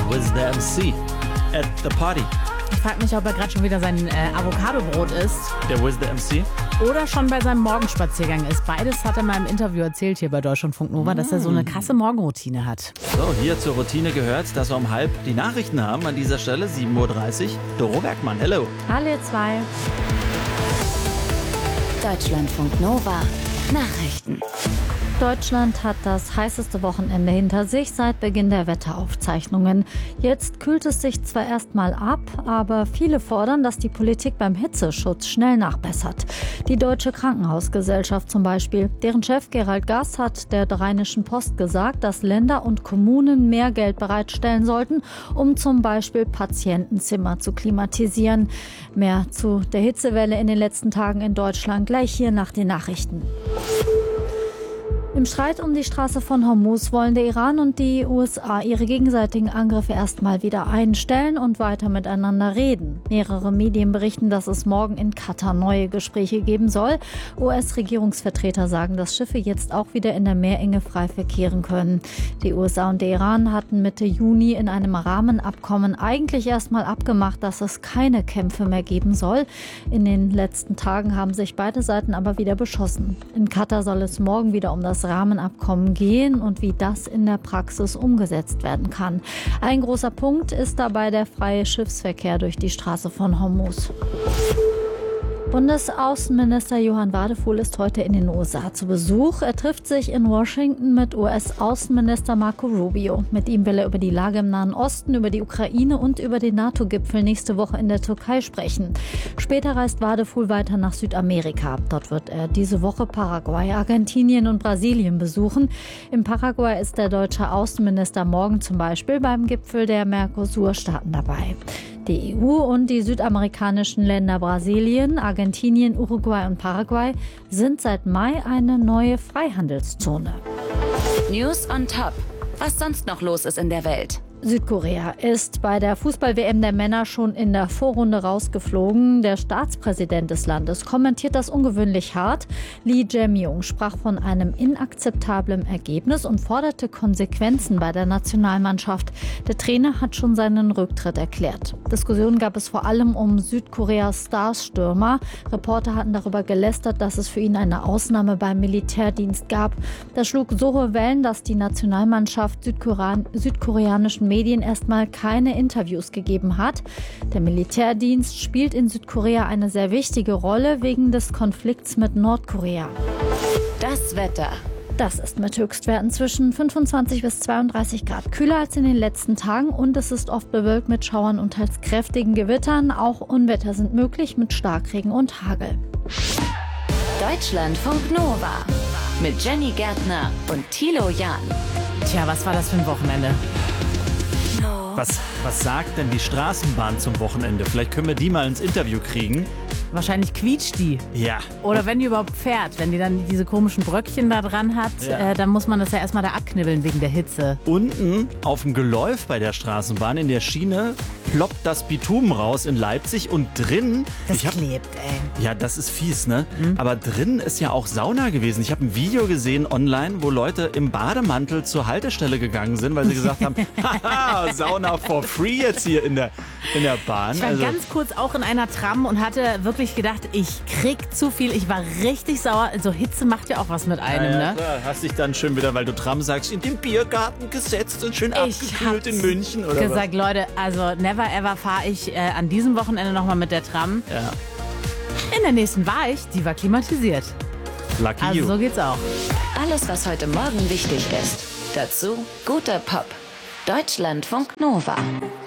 with the MC at the party. Ich frage mich, ob er gerade schon wieder sein Avocado-Brot isst. Der With the MC? Oder schon bei seinem Morgenspaziergang ist. Beides hat er mal im Interview erzählt hier bei Deutschlandfunk Nova, dass er so eine krasse Morgenroutine hat. So, hier zur Routine gehört, dass wir um halb die Nachrichten haben. An dieser Stelle 7.30 Uhr. Doro Bergmann, hello. Hallo ihr zwei. Deutschlandfunk Nova Nachrichten. Deutschland hat das heißeste Wochenende hinter sich seit Beginn der Wetteraufzeichnungen. Jetzt kühlt es sich zwar erstmal ab, aber viele fordern, dass die Politik beim Hitzeschutz schnell nachbessert. Die Deutsche Krankenhausgesellschaft zum Beispiel. Deren Chef Gerald Gass hat der Rheinischen Post gesagt, dass Länder und Kommunen mehr Geld bereitstellen sollten, um zum Beispiel Patientenzimmer zu klimatisieren. Mehr zu der Hitzewelle in den letzten Tagen in Deutschland gleich hier nach den Nachrichten. Im Streit um die Straße von Hormuz wollen der Iran und die USA ihre gegenseitigen Angriffe erstmal wieder einstellen und weiter miteinander reden. Mehrere Medien berichten, dass es morgen in Katar neue Gespräche geben soll. US-Regierungsvertreter sagen, dass Schiffe jetzt auch wieder in der Meerenge frei verkehren können. Die USA und der Iran hatten Mitte Juni in einem Rahmenabkommen eigentlich erstmal abgemacht, dass es keine Kämpfe mehr geben soll. In den letzten Tagen haben sich beide Seiten aber wieder beschossen. In Katar soll es morgen wieder um das Rahmenabkommen gehen und wie das in der Praxis umgesetzt werden kann. Ein großer Punkt ist dabei der freie Schiffsverkehr durch die Straße von Hormuz. Bundesaußenminister Johann Wadefuhl ist heute in den USA zu Besuch. Er trifft sich in Washington mit US-Außenminister Marco Rubio. Mit ihm will er über die Lage im Nahen Osten, über die Ukraine und über den NATO-Gipfel nächste Woche in der Türkei sprechen. Später reist Wadefuhl weiter nach Südamerika. Dort wird er diese Woche Paraguay, Argentinien und Brasilien besuchen. In Paraguay ist der deutsche Außenminister morgen zum Beispiel beim Gipfel der Mercosur-Staaten dabei. Die EU und die südamerikanischen Länder Brasilien, Argentinien, Uruguay und Paraguay sind seit Mai eine neue Freihandelszone. News on Top. Was sonst noch los ist in der Welt? Südkorea ist bei der Fußball-WM der Männer schon in der Vorrunde rausgeflogen. Der Staatspräsident des Landes kommentiert das ungewöhnlich hart. Lee Jae-myung sprach von einem inakzeptablen Ergebnis und forderte Konsequenzen bei der Nationalmannschaft. Der Trainer hat schon seinen Rücktritt erklärt. Diskussionen gab es vor allem um Südkoreas Stars-Stürmer. Reporter hatten darüber gelästert, dass es für ihn eine Ausnahme beim Militärdienst gab. Das schlug so hohe Wellen, dass die Nationalmannschaft südkoreanischen Medien erstmal keine Interviews gegeben hat. Der Militärdienst spielt in Südkorea eine sehr wichtige Rolle wegen des Konflikts mit Nordkorea. Das Wetter. Das ist mit Höchstwerten zwischen 25 bis 32 Grad kühler als in den letzten Tagen und es ist oft bewölkt mit Schauern und teils kräftigen Gewittern. Auch Unwetter sind möglich mit Starkregen und Hagel. Deutschlandfunk Nova mit Jenny Gärtner und Thilo Jahn. Tja, was war das für ein Wochenende? Was sagt denn die Straßenbahn zum Wochenende? Vielleicht können wir die mal ins Interview kriegen. Wahrscheinlich quietscht die. Ja. Oder wenn die überhaupt fährt. Wenn die dann diese komischen Bröckchen da dran hat, dann muss man das ja erstmal da abknibbeln wegen der Hitze. Unten auf dem Geläuf bei der Straßenbahn in der Schiene ploppt das Bitumen raus in Leipzig und drin... Das klebt, ey. Ja, das ist fies, ne? Aber drin ist ja auch Sauna gewesen. Ich habe ein Video gesehen online, wo Leute im Bademantel zur Haltestelle gegangen sind, weil sie gesagt haben, haha, Sauna for free jetzt hier in der Bahn. Ich war ganz kurz auch in einer Tram und hatte wirklich gedacht, ich krieg zu viel. Ich war richtig sauer. Also Hitze macht ja auch was mit einem, ja, ne? Klar. Hast dich dann schön wieder, weil du Tram sagst, in den Biergarten gesetzt und schön abgekühlt in München, oder gesagt, Leute, also never ever fahre ich an diesem Wochenende nochmal mit der Tram. Ja. In der nächsten war ich, die war klimatisiert. Lucky Also you. so geht's auch. Alles, was heute Morgen wichtig ist. Dazu guter Pop. Deutschlandfunk Nova.